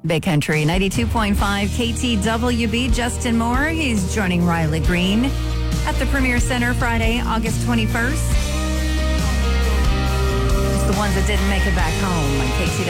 Big Country 92.5 KTWB. Justin Moore, he's joining Riley Green at the Premier Center Friday, August 21st. It's the ones that didn't make it back home on KTWB.